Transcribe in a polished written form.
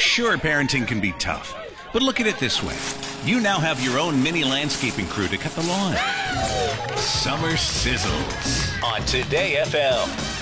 Sure, parenting can be tough, but look at it this way. You now have your own mini landscaping crew to cut the lawn. Summer sizzles on Today FM.